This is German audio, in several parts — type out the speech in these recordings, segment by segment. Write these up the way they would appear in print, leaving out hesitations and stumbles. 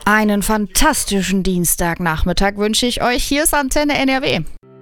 Einen fantastischen Dienstagnachmittag wünsche ich euch. Hier ist Antenne NRW.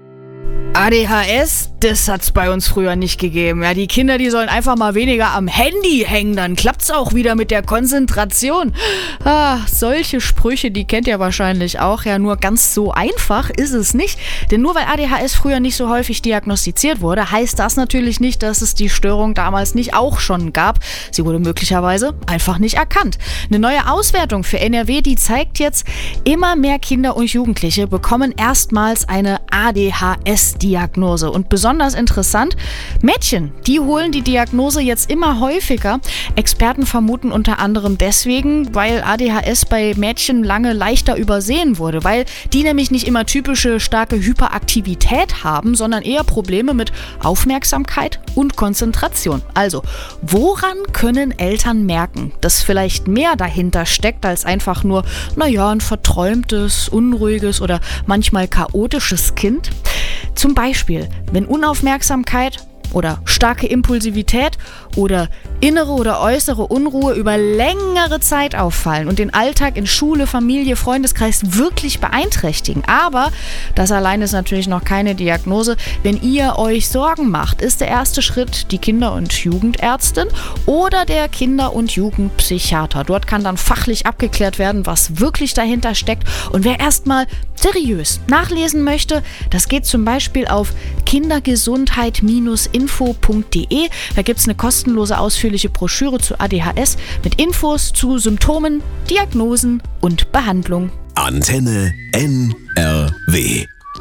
ADHS, das hat's bei uns früher nicht gegeben. Ja, die Kinder, die sollen einfach mal weniger am Handy hängen, dann klappt's auch wieder mit der Konzentration. Solche Sprüche, die kennt ihr wahrscheinlich auch. Ja, nur ganz so einfach ist es nicht. Denn nur weil ADHS früher nicht so häufig diagnostiziert wurde, heißt das natürlich nicht, dass es die Störung damals nicht auch schon gab. Sie wurde möglicherweise einfach nicht erkannt. Eine neue Auswertung für NRW, die zeigt jetzt, immer mehr Kinder und Jugendliche bekommen erstmals eine ADHS-Diagnose. Und besonders interessant, Mädchen, die holen die Diagnose jetzt immer häufiger. Experten vermuten unter anderem deswegen, weil ADHS bei Mädchen lange leichter übersehen wurde, weil die nämlich nicht immer typische starke Hyperaktivität haben, sondern eher Probleme mit Aufmerksamkeit und Konzentration. Also, woran können Eltern merken, dass vielleicht mehr dahinter steckt als einfach nur, ein verträumtes, unruhiges oder manchmal chaotisches Kind? Zum Beispiel, wenn Unaufmerksamkeit oder starke Impulsivität oder innere oder äußere Unruhe über längere Zeit auffallen und den Alltag in Schule, Familie, Freundeskreis wirklich beeinträchtigen. Aber das allein ist natürlich noch keine Diagnose. Wenn ihr euch Sorgen macht, ist der erste Schritt die Kinder- und Jugendärztin oder der Kinder- und Jugendpsychiater. Dort kann dann fachlich abgeklärt werden, was wirklich dahinter steckt. Und wer erstmal seriös nachlesen möchte, das geht zum Beispiel auf kindergesundheit-info.de. Da gibt es eine kostenlose, ausführliche Broschüre zu ADHS mit Infos zu Symptomen, Diagnosen und Behandlung. Antenne NRW.